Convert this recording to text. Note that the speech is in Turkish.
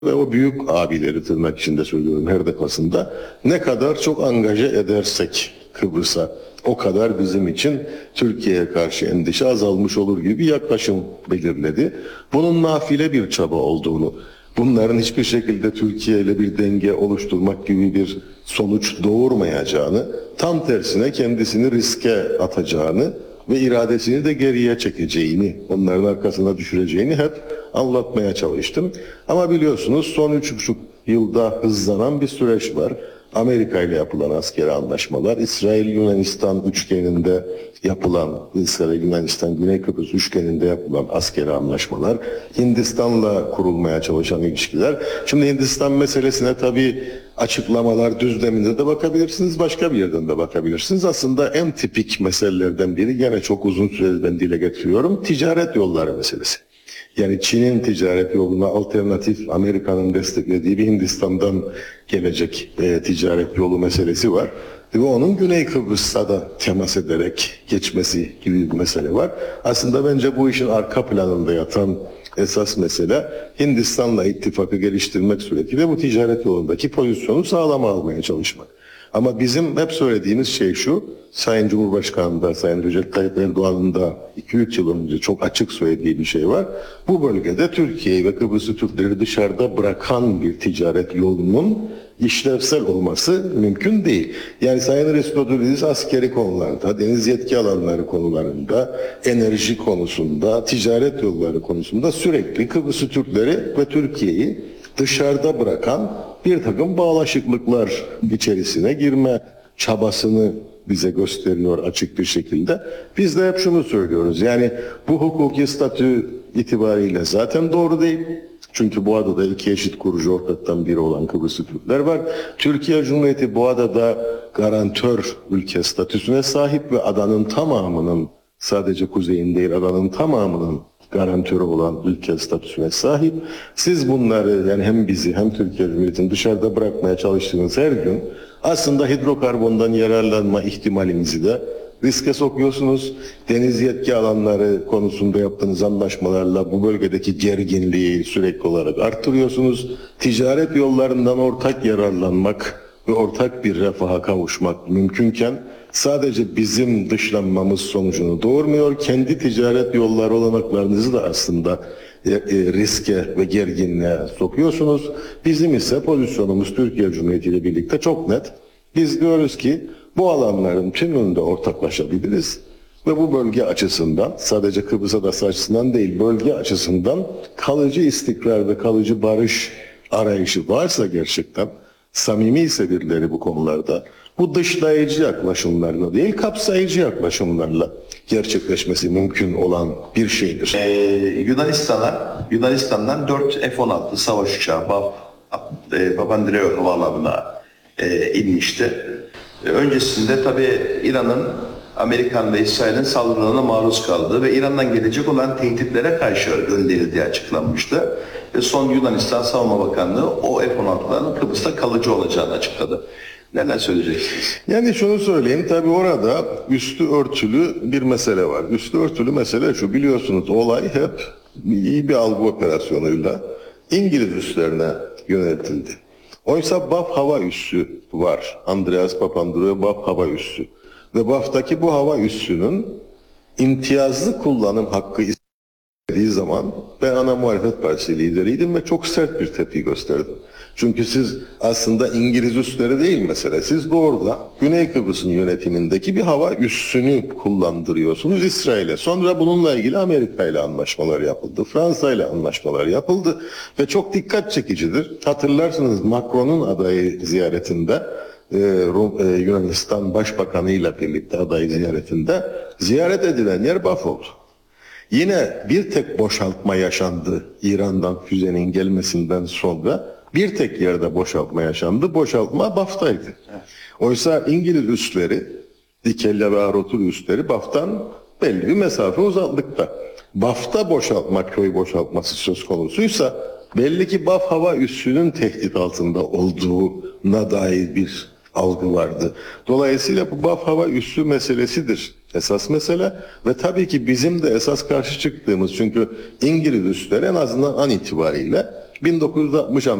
ve o büyük abileri tırnak içinde söylüyorum her defasında ne kadar çok angaje edersek Kıbrıs'a o kadar bizim için Türkiye'ye karşı endişe azalmış olur gibi bir yaklaşım belirledi. Bunun nafile bir çaba olduğunu, bunların hiçbir şekilde Türkiye ile bir denge oluşturmak gibi bir sonuç doğurmayacağını, tam tersine kendisini riske atacağını ve iradesini de geriye çekeceğini, onların arkasına düşüreceğini hep anlatmaya çalıştım. Ama biliyorsunuz son 3,5 yılda hızlanan bir süreç var. Amerika ile yapılan askeri anlaşmalar, İsrail-Yunanistan üçgeninde yapılan, İsrail-Yunanistan Güney Kıbrıs üçgeninde yapılan askeri anlaşmalar, Hindistan'la kurulmaya çalışan ilişkiler. Şimdi Hindistan meselesine tabii açıklamalar düzleminde de bakabilirsiniz, başka bir yerden de bakabilirsiniz. Aslında en tipik meselelerden biri, gene çok uzun süredir ben dile getiriyorum, ticaret yolları meselesi. Yani Çin'in ticaret yoluna alternatif Amerika'nın desteklediği bir Hindistan'dan gelecek ticaret yolu meselesi var. Ve onun Güney Kıbrıs'a da temas ederek geçmesi gibi bir mesele var. Aslında bence bu işin arka planında yatan esas mesele Hindistan'la ittifakı geliştirmek suretiyle bu ticaret yolundaki pozisyonu sağlama almaya çalışmak. Ama bizim hep söylediğimiz şey şu, Sayın Cumhurbaşkanı da, Sayın Recep Tayyip Erdoğan'ın da 2-3 yıl önce çok açık söylediği bir şey var. Bu bölgede Türkiye'yi ve Kıbrıs'ı Türkleri dışarıda bırakan bir ticaret yolunun işlevsel olması mümkün değil. Yani Sayın Aristoteles askeri konularda, deniz yetki alanları konularında, enerji konusunda, ticaret yolları konusunda sürekli Kıbrıs'ı Türkleri ve Türkiye'yi dışarıda bırakan bir takım bağlaşıklıklar içerisine girme çabasını bize gösteriyor açık bir şekilde. Biz de hep şunu söylüyoruz. Yani bu hukuki statü itibariyle zaten doğru değil. Çünkü bu adada iki eşit kurucu ortaktan biri olan Kıbrıslı Türkler var. Türkiye Cumhuriyeti bu adada garantör ülke statüsüne sahip ve adanın tamamının, sadece kuzeyin değil adanın tamamının garantörü olan ülke statüsüne sahip. Siz bunları, yani hem bizi hem Türkiye Cumhuriyeti'ni dışarıda bırakmaya çalıştığınız her gün aslında hidrokarbondan yararlanma ihtimalimizi de riske sokuyorsunuz. Deniz yetki alanları konusunda yaptığınız anlaşmalarla bu bölgedeki gerginliği sürekli olarak arttırıyorsunuz. Ticaret yollarından ortak yararlanmak ve ortak bir refaha kavuşmak mümkünken sadece bizim dışlanmamız sonucunu doğurmuyor. Kendi ticaret yolları olanaklarınızı da aslında riske ve gerginliğe sokuyorsunuz. Bizim ise pozisyonumuz Türkiye Cumhuriyeti ile birlikte çok net. Biz diyoruz ki bu alanların tümünde ortaklaşabiliriz ve bu bölge açısından, sadece Kıbrıs Adası açısından değil, bölge açısından kalıcı istikrar ve kalıcı barış arayışı varsa gerçekten, samimi ise birileri bu konularda, bu dışlayıcı yaklaşımlarla değil, kapsayıcı yaklaşımlarla gerçekleşmesi mümkün olan bir şeydir. Yunanistan'dan 4 F-16 savaş uçağı Papandreou Havaalanı'na inmişti. Öncesinde tabii İran'ın, Amerikan ve İsrail'in saldırılarına maruz kaldığı ve İran'dan gelecek olan tehditlere karşı gönderildiği açıklanmıştı. Ve son Yunanistan Savunma Bakanlığı o F-16'ların Kıbrıs'ta kalıcı olacağını açıkladı. Neler söyleyeceksiniz? Yani şunu söyleyeyim, tabii orada üstü örtülü bir mesele var. Üstü örtülü mesele şu, biliyorsunuz olay hep iyi bir algı operasyonuyla İngiliz üslerine yöneltildi. Oysa BAF hava üssü var. Andreas Papandreou BAF hava üssü. Ve BAF'taki bu hava üssünün imtiyazlı kullanım hakkı istediği zaman ben ana muhalefet partisi lideriydim ve çok sert bir tepki gösterdim. Çünkü siz aslında İngiliz üsleri değil mesele. Siz doğrudan Güney Kıbrıs'ın yönetimindeki bir hava üssünü kullandırıyorsunuz İsrail'e. Sonra bununla ilgili Amerika ile anlaşmalar yapıldı. Fransa ile anlaşmalar yapıldı. Ve çok dikkat çekicidir. Hatırlarsınız Macron'un adayı ziyaretinde, Yunanistan Başbakanı ile birlikte adayı ziyaretinde ziyaret edilen yer Baf oldu. Yine bir tek boşaltma yaşandı İran'dan füzenin gelmesinden sonra. Bir tek yerde boşaltma yaşandı. Boşaltma BAF'taydı. Oysa İngiliz üsleri, Dikella ve Arotur üsleri BAF'tan belli bir mesafe uzaklıkta. BAF'ta boşaltma, köy boşaltması söz konusuysa belli ki BAF hava üssünün tehdit altında olduğuna dair bir algı vardı. Dolayısıyla bu BAF hava üssü meselesidir esas mesele ve tabii ki bizim de esas karşı çıktığımız, çünkü İngiliz üsleri en azından an itibariyle 1960